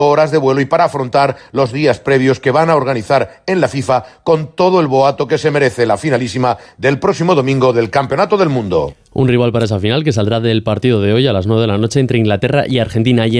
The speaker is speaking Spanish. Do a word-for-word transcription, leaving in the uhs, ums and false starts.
horas de vuelo y para afrontar los días previos que van a organizar en la FIFA con todo el boato que se merece la finalísima del próximo domingo del Campeonato del Mundo. Un rival para esa final que saldrá del partido de hoy a las nueve de la noche entre Inglaterra y Argentina. Y